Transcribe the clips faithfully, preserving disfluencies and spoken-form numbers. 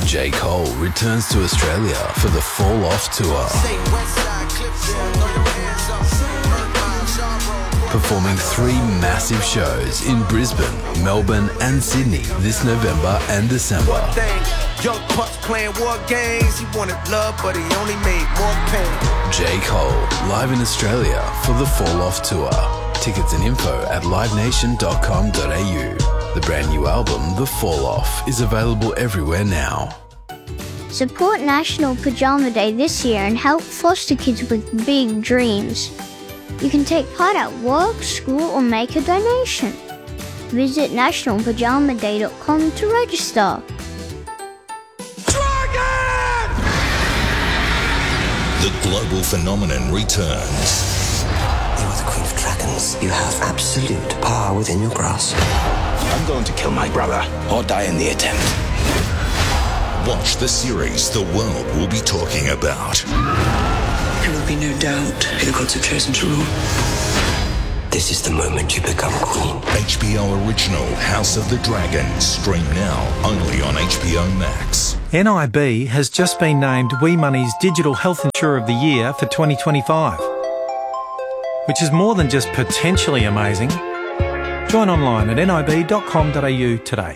J. Cole returns to Australia for the Fall Off Tour. Performing three massive shows in Brisbane, Melbourne and Sydney this November and December. Young Pups playing war games. He wanted love, but he only made more pain. J. Cole, live in Australia for the Fall Off Tour. Tickets and info at live nation dot com dot a u. The brand new album, The Fall Off, is available everywhere now. Support National Pajama Day this year and help foster kids with big dreams. You can take part at work, school or make a donation. Visit national pajama day dot com to register. Dragon! The global phenomenon returns. You are the Queen of Dragons. You have absolute power within your grasp. I'm going to kill my brother or die in the attempt. Watch the series the world will be talking about. There will be no doubt who the gods have chosen to rule. This is the moment you become queen. H B O original House of the Dragon. Stream now only on H B O Max. N I B has just been named Wee Money's Digital Health Insurer of the Year for twenty twenty-five, which is more than just potentially amazing. Join online at n i b dot com dot a u today.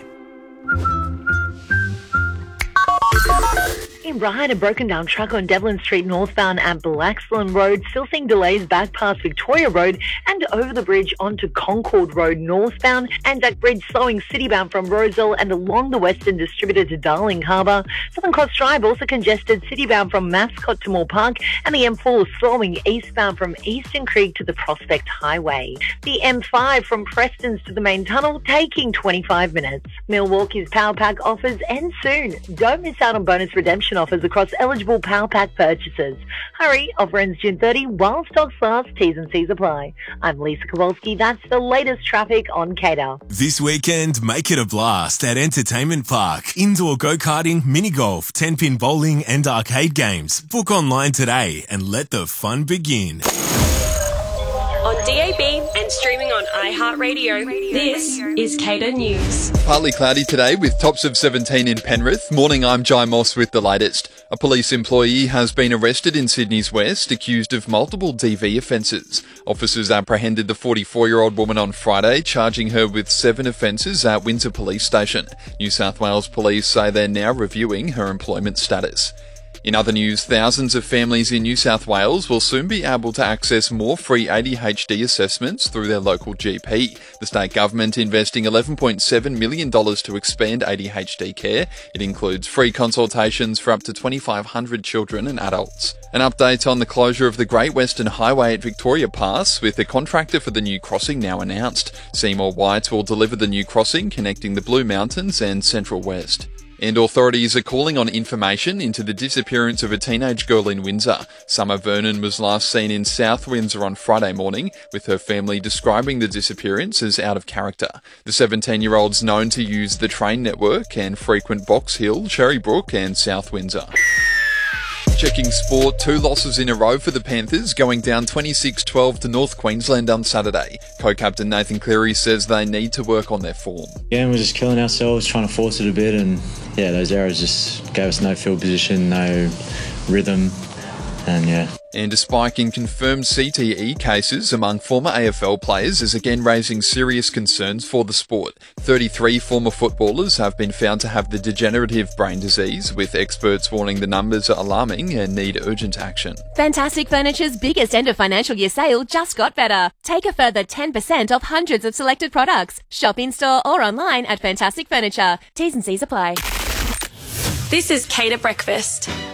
In Brian, a broken down truck on Devlin Street northbound at Blaxland Road, still seeing delays back past Victoria Road and over the bridge onto Concord Road northbound. Anzac Bridge slowing citybound from Roselle and along the Western Distributor to Darling Harbour. Southern Cross Drive also congested citybound from Mascot to Moore Park, and the M four slowing eastbound from Eastern Creek to the Prospect Highway. The M five from Prestons to the main tunnel taking twenty-five minutes. Milwaukee's Power Pack offers end soon. Don't miss out on bonus redemption offers across eligible Power Pack purchases. Hurry, offer ends June thirtieth while stocks last. T's and C's apply. I'm Lisa Kowalski. That's the latest traffic on Cater. This weekend, make it a blast at Entertainment Park. Indoor go-karting, mini-golf, ten-pin bowling and arcade games. Book online today and let the fun begin. On D A B and streaming on iHeartRadio, this is Cater News. Partly cloudy today with tops of seventeen in Penrith. Morning, I'm Jai Moss with the latest. A police employee has been arrested in Sydney's West, accused of multiple D V offences. Officers apprehended the forty-four-year-old woman on Friday, charging her with seven offences at Windsor Police Station. New South Wales Police say they're now reviewing her employment status. In other news, thousands of families in New South Wales will soon be able to access more free A D H D assessments through their local G P. The state government investing eleven point seven million dollars to expand A D H D care. It includes free consultations for up to twenty-five hundred children and adults. An update on the closure of the Great Western Highway at Victoria Pass, with the contractor for the new crossing now announced. Seymour White will deliver the new crossing connecting the Blue Mountains and Central West. And authorities are calling on information into the disappearance of a teenage girl in Windsor. Summer Vernon was last seen in South Windsor on Friday morning, with her family describing the disappearance as out of character. The seventeen-year-old's known to use the train network and frequent Box Hill, Cherrybrook and South Windsor. Checking sport, two losses in a row for the Panthers, going down twenty-six twelve to North Queensland on Saturday. Co-captain Nathan Cleary says they need to work on their form. Yeah, and we're just killing ourselves, trying to force it a bit, and yeah, those errors just gave us no field position, no rhythm, and yeah. And a spike in confirmed C T E cases among former A F L players is again raising serious concerns for the sport. thirty-three former footballers have been found to have the degenerative brain disease, with experts warning the numbers are alarming and need urgent action. Fantastic Furniture's biggest end of financial year sale just got better. Take a further ten percent off hundreds of selected products. Shop in-store or online at Fantastic Furniture. T's and C's apply. This is Cater Breakfast.